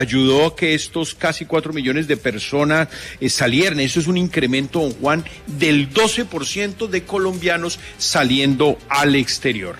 ayudó a que estos casi 4 millones de personas salieran. Eso es un incremento, don Juan, del 12% de colombianos saliendo al exterior.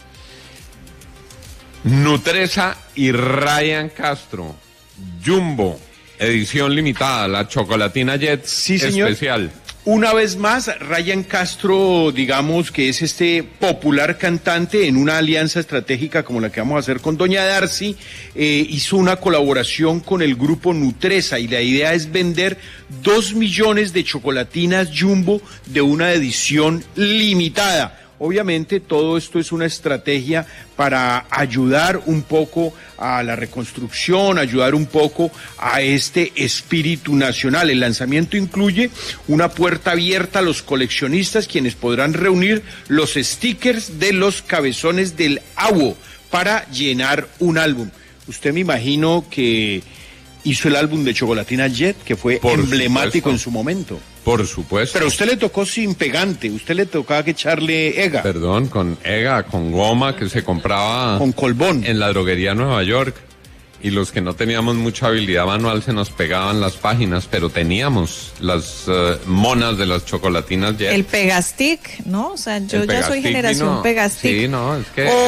Nutresa y Ryan Castro, Jumbo, edición limitada, la chocolatina Jet, sí, señor. Especial. Una vez más, Ryan Castro, digamos que es este popular cantante en una alianza estratégica como la que vamos a hacer con doña Darcy, hizo una colaboración con el grupo Nutresa y la idea es vender 2 millones de chocolatinas Jumbo de una edición limitada. Obviamente todo esto es una estrategia para ayudar un poco a la reconstrucción, ayudar un poco a este espíritu nacional. El lanzamiento incluye una puerta abierta a los coleccionistas, quienes podrán reunir los stickers de los cabezones del AWO para llenar un álbum. Usted me imagino que hizo el álbum de Chocolatina Jet, que fue emblemático en su momento. Por supuesto. Pero a usted le tocó sin pegante, usted le tocaba que echarle EGA. Perdón, con EGA, con goma que se compraba con colbón en la droguería Nueva York. Y los que no teníamos mucha habilidad manual se nos pegaban las páginas, pero teníamos las monas de las chocolatinas Jet. El Pegastick, ¿no? O sea, yo ya soy generación Pegastick. Sí, no, es que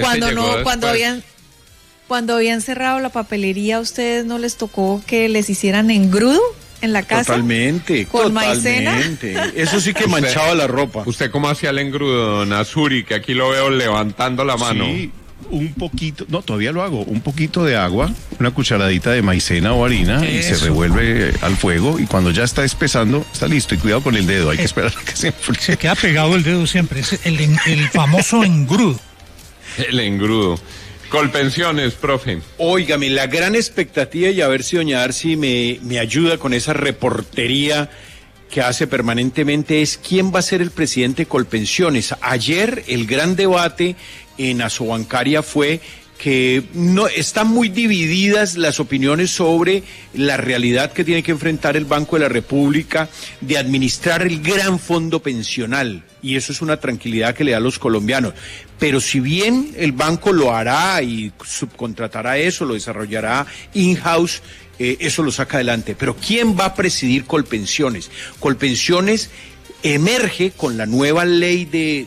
cuando habían cerrado la papelería, ¿a ustedes no les tocó que les hicieran engrudo en la casa? Totalmente, con maicena. Eso sí que manchaba la ropa. ¿Usted cómo hacía el engrudo, don Azuri? Que aquí lo veo levantando la mano. Sí, un poquito, no, todavía lo hago, un poquito de agua, una cucharadita de maicena o harina y se revuelve al fuego y cuando ya está espesando, está listo. Y cuidado con el dedo, hay que esperar a que se enfríe. Se queda pegado el dedo siempre, es el famoso engrudo. El engrudo. Colpensiones, profe. Óigame, la gran expectativa, y a ver si doña Darcy me ayuda con esa reportería que hace permanentemente, es quién va a ser el presidente de Colpensiones. Ayer el gran debate en Asobancaria fue que no están muy divididas las opiniones sobre la realidad que tiene que enfrentar el Banco de la República de administrar el gran fondo pensional, y eso es una tranquilidad que le da a los colombianos. Pero si bien el banco lo hará y subcontratará eso, lo desarrollará in-house, eso lo saca adelante. Pero ¿quién va a presidir Colpensiones? Colpensiones emerge con la nueva ley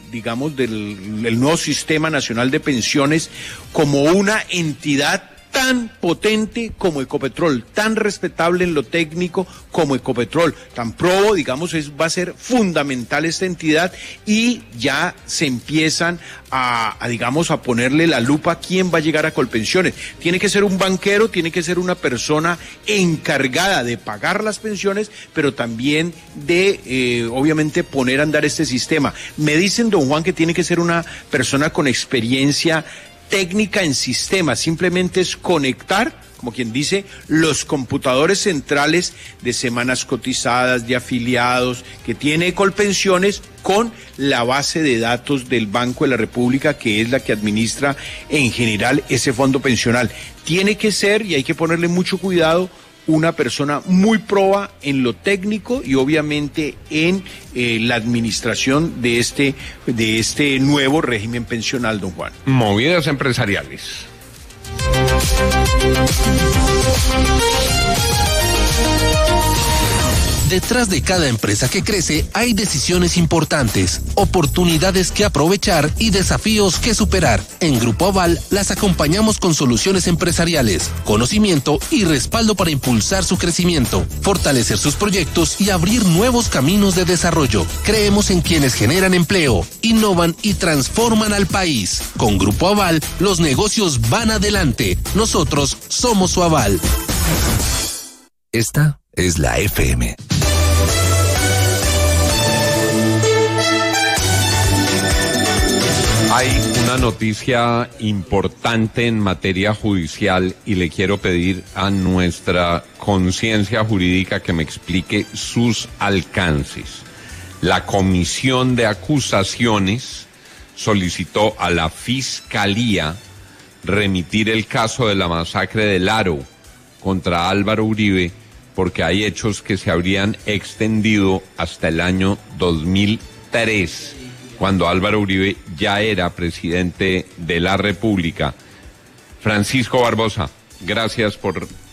del nuevo Sistema Nacional de Pensiones como una entidad tan potente como Ecopetrol, tan respetable en lo técnico como Ecopetrol, tan probo, digamos, va a ser fundamental esta entidad, y ya se empiezan a ponerle la lupa a quién va a llegar a Colpensiones. Tiene que ser un banquero, tiene que ser una persona encargada de pagar las pensiones, pero también de, obviamente, poner a andar este sistema. Me dicen, don Juan, que tiene que ser una persona con experiencia técnica en sistemas, simplemente es conectar, como quien dice, los computadores centrales de semanas cotizadas, de afiliados, que tiene Colpensiones, con la base de datos del Banco de la República, que es la que administra en general ese fondo pensional. Tiene que ser, y hay que ponerle mucho cuidado, una persona muy proba en lo técnico y obviamente en la administración de este nuevo régimen pensional, don Juan. Movidas empresariales. Detrás de cada empresa que crece hay decisiones importantes, oportunidades que aprovechar y desafíos que superar. En Grupo Aval las acompañamos con soluciones empresariales, conocimiento y respaldo para impulsar su crecimiento, fortalecer sus proyectos y abrir nuevos caminos de desarrollo. Creemos en quienes generan empleo, innovan y transforman al país. Con Grupo Aval los negocios van adelante. Nosotros somos su aval. Esta es la FM. Hay una noticia importante en materia judicial y le quiero pedir a nuestra conciencia jurídica que me explique sus alcances. La Comisión de Acusaciones solicitó a la Fiscalía remitir el caso de la masacre del Aro contra Álvaro Uribe, porque hay hechos que se habrían extendido hasta el año 2003, cuando Álvaro Uribe ya era presidente de la República. Francisco Barbosa, gracias por